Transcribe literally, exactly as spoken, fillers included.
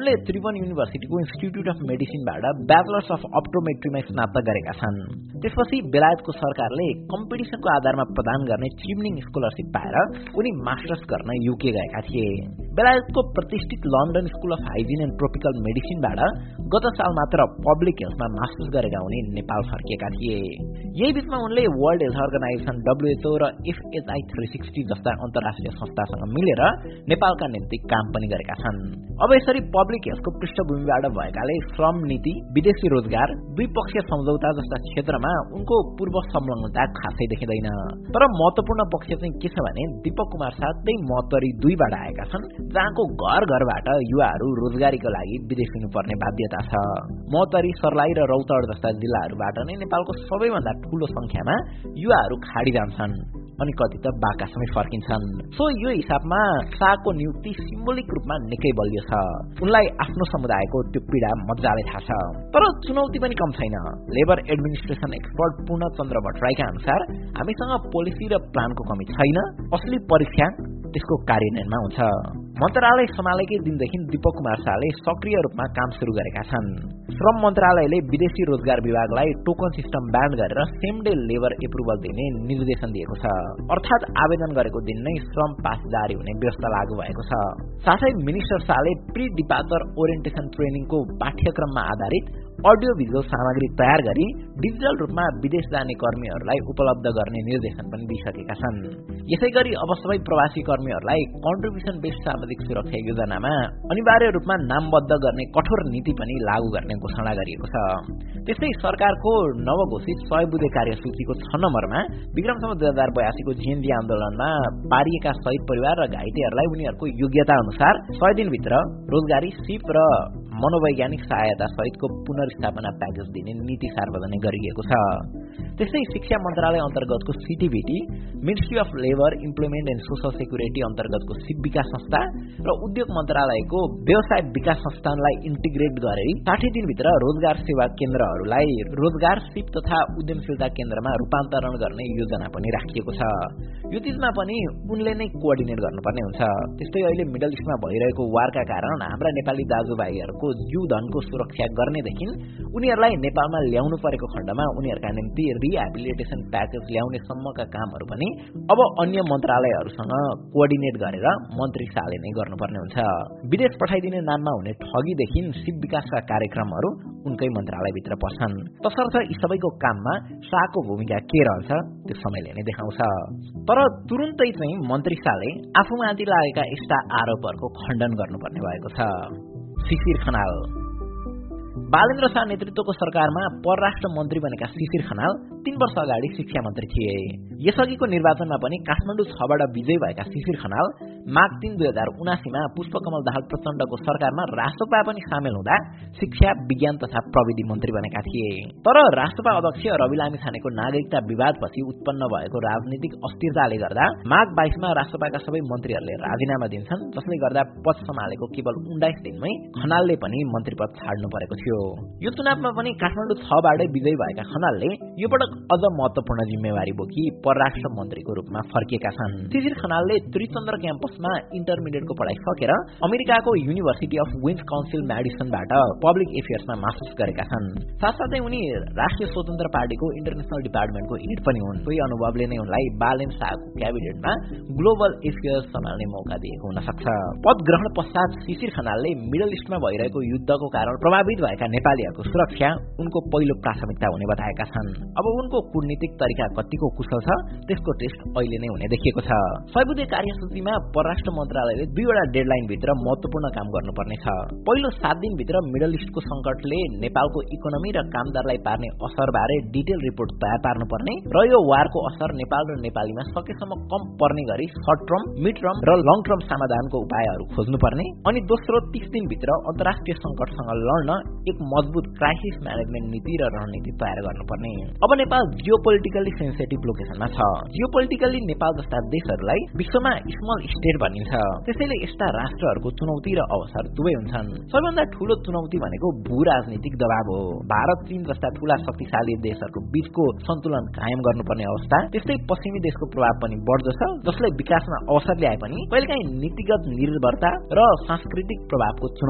उनले Tribhuvan युनिभर्सिटीको institute of मेडिसिनबाट bachelors of अप्टोमेट्रीमा स्नातक गरेका छन्। त्यसपछि बेलायतको सरकारले कम्पिटिसनको आधारमा प्रदान गर्ने चिमनिङ स्कलरशिप पाएर उनी मास्टर्स गर्न युके गएका थिए। बेलायतको प्रतिष्ठित London school of hygiene and tropical मेडिसिनबाट गत साल मात्र पब्लिक हेल्थमा मास्टर्स गरेका उनी नेपाल फर्किएका थिए। यही बीचमा उनले वर्ल्ड हेल्थ अर्गनाइजेसन डब्ल्युएचओ र एफएचआई थ्री सिक्सटी जस्ता अन्तर्राष्ट्रिय संस्थासँग मिलेर नेपालका निम्ति काम पनि गरेका छन्। अब यसरी पब्लिक हेल्थको पृष्ठभूमिबाट भएकाले श्रम नीति, विदेशी रोजगार, द्विपक्षीय सम्झौता जस्ता क्षेत्रमा उनको पूर्व संलग्नता खासै देखिँदैन। तर महत्वपूर्ण पक्ष चाहिँ के छ भने दीपक कुमार शाह त्यही महोत्तरी दुईबाट आएका छन्, जहाँको घर घरबाट युवाहरू रोजगारीको लागि विदेश हिँड्नुपर्ने बाध्यता छ। महोत्तरी, सर्लाही र रौतहट जस्ता जिल्लाहरूबाट नै नेपालको सबैभन्दा ठूलो संख्यामा युवाहरू खाडी जान्छन् अनि कति त बाका समेत फर्किन्छन्। सो यो हिसाबमा शाहको नियुक्ति सिम्बोलिक रूपमा निकै बलियो छ। उनलाई आफ्नो समुदायको त्यो पीडा मजाले थाहा छ। तर चुनौती पनि कम छैन। लेबर एडमिनिस्ट्रेसन एक्सपर्ट पूर्णचन्द्र भट्टराईका अनुसार हामीसँग पोलिसी र प्लानको कमी छैन, असली परीक्षा त्यसको कार्यान्वयनमा हुन्छ। मन्त्रालय सम्हालेकै दिनदेखि दीपक कुमार शाहले सक्रिय रूपमा काम सुरु गरेका छन्। श्रम मन्त्रालयले विदेशी रोजगार विभागलाई टोकन सिस्टम ब्यान्ड गरेर सेम डे लेबर एप्रुभल दिने निर्देशन दिएको छ। अर्थात् आवेदन गरेको दिन नै श्रम पास जारी हुने व्यवस्था लागू भएको छ। साथै मिनिस्टर शाहले प्री डिपार्चर ओरिएन्टेसन ट्रेनिङको पाठ्यक्रममा आधारित अडियो भिजुअल सामग्री तयार गरी डिजिटल रूपमा विदेश जाने कर्मीहरूलाई उपलब्ध गर्ने निर्देशन पनि दिइसकेका छन्। यसैगरी अब सबै प्रवासी कर्मीहरूलाई कन्ट्रिब्युसन बेस्ड सामाजिक सुरक्षा योजनामा अनिवार्य रूपमा नामबद्ध गर्ने कठोर नीति पनि लागू गर्ने घोषणा गरिएको छ। त्यस्तै सरकारको नवघोषित सय बुँदे कार्यसूचीको छ नम्बरमा विक्रमसम्म दुई हजार बयासीको जेएनजी आन्दोलनमा पारिएका शहीद परिवार र घाइतेहरूलाई उनीहरूको योग्यता अनुसार सय दिनभित्र रोजगारी, सिप र मनोवैज्ञानिक सहायता सहितको पुनर्स्थापना प्याकेज दिने नीति सार्वजनिक गरिएको छ। त्यस्तै शिक्षा मन्त्रालय अन्तर्गतको CTBT, ministry of labour, employment and social security अन्तर्गतको सिप विकास संस्था र उद्योग मन्त्रालयको व्यवसाय विकास संस्थानलाई इन्टिग्रेट गरी साठी दिनभित्र रोजगार सेवा केन्द्रहरूलाई रोजगार, सिप तथा उद्यमशीलता केन्द्रमा रूपान्तरण गर्ने योजना पनि राखिएको छ। यो चिजमा पनि उनले नै कोअर्डिनेट गर्नुपर्ने हुन्छ। त्यस्तै अहिले मिडल इस्टमा भइरहेको वारका कारण हाम्रा नेपाली दाजुभाइहरूको जीव धनको सुरक्षा गर्नेदेखि उनीहरूलाई नेपालमा ल्याउनु परेको खण्डमा उनीहरूका निम्ति रिहेबिलिटेसन प्याकेज ल्याउने सम्मका कामहरू पनि अब अन्य मन्त्रालयहरूसँग कोअर्डिनेट गरेर मन्त्री शाहले नै गर्नुपर्ने हुन्छ। विदेश पठाइदिने नाममा हुने ठगीदेखि सिप विकासका कार्यक्रमहरू उनकै मन्त्रालयभित्र पर्छन्। तसर्थ यी सबैको काममा शाहको भूमिका के रहन्छ त्यो समयले नै देखाउँछ। तर तुरुन्तै चाहिँ मन्त्री शाहले आफूमाथि लागेका यस्ता आरोपहरूको खण्डन गर्नुपर्ने भएको छ। शिशिर खनाल बालेन्द्र शाह नेतृत्वको सरकारमा परराष्ट्र मन्त्री बनेका शिशिर खनाल तीन वर्ष अगाडि शिक्षा मन्त्री थिए। यसअघिको निर्वाचनमा पनि काठमाडौँ छबाट विजयी भएका शिशिर खनाल माघ तीन दुई हजार उनासीमा पुष्पकमल दाहाल प्रचण्डको सरकारमा राष्ट्रपा पनि सामेल हुँदा शिक्षा, विज्ञान तथा प्रविधि मन्त्री बनेका थिए। तर राष्ट्रपा अध्यक्ष रवि लामिछानेको नागरिकता विवादपछि उत्पन्न भएको राजनीतिक अस्थिरताले गर्दा माघ बाइसमा राष्ट्रपाका सबै मन्त्रीहरूले राजीनामा दिन्छन्, जसले गर्दा पद सम्हालेको केवल उन्नाइस दिनमै खनालले पनि मन्त्री पद छाड्नु परेको थियो। यो चुनावमा पनि काठमाडौँ छबाटै विजयी भएका खनालले यो पटक अझ महत्वपूर्ण जिम्मेवारी बोकी परराष्ट्र मन्त्रीको रूपमा फर्किएका छन्। शिशिर खनालले त्रिचन्द्र क्याम्पसमा इन्टरमिडिएटको पढाइ सकेर अमेरिकाको university of wins council म्याडिसनबाट public एफेयर्समा masters गरेका छन्। साथसाथै उनी राष्ट्रिय स्वतन्त्र पार्टीको इन्टरनेसनल डिपार्टमेन्टको हेड पनि हुन्। सोही अनुभवले नै उनलाई बालेन्द्र शाहको क्याबिनेटमा ग्लोबल एफेयर्स सम्हाल्ने मौका दिएको हुन सक्छ। पद ग्रहण पश्चात शिशिर खनालले मिडल इस्टमा भइरहेको युद्धको कारण प्रभावित भएका नेपालीहरूको सुरक्षा उनको पहिलो प्राथमिकता हुने बताएका छन्। अब उनको कूटनीतिक तरिका कतिको कुशल छ त्यसको टेस्ट अहिले नै हुने देखिएको छ। सय बुँदे कार्यसूचीमा परराष्ट्र मन्त्रालयले दुईवटा डेडलाइन भित्र महत्वपूर्ण काम गर्नुपर्ने छ। पहिलो सात दिनभित्र मिडल इस्टको संकटले नेपालको इकोनोमी र कामदारलाई पार्ने असरबारे डिटेल रिपोर्ट तयार पार्नुपर्ने र यो वारको असर नेपाल र नेपालीमा सकेसम्म कम पर्ने गरी सर्ट टर्म, मिड टर्म र लङ टर्म समाधानको उपायहरू खोज्नुपर्ने अनि दोस्रो तीस दिनभित्र अन्तर्राष्ट्रिय संकटसँग लड्न एक मजबुत क्राइसिस म्यानेजमेन्ट नीति र रणनीति तयार गर्नुपर्ने। अब नेपाल जियोपोलिटिकली सेन्सिटिभ लोकेसनमा छ। जियोपोलिटिकली नेपाल जस्ता देशहरूलाई विश्वमा स्मल स्टेट भनिन्छ। त्यसैले यस्ता राष्ट्रहरूको चुनौती र अवसर दुवै हुन्छन्। सबैभन्दा ठूलो चुनौती भनेको भू राजनीतिक दबाव हो। भारत, चीन जस्ता ठूला शक्तिशाली देशहरूको बीचको सन्तुलन कायम गर्नुपर्ने अवस्था, त्यस्तै पश्चिमी देशको प्रभाव पनि बढ्दो छ, जसले विकासमा अवसर ल्याए पनि कहिलेकाहीँ नीतिगत निर्भरता र सांस्कृतिक प्रभावको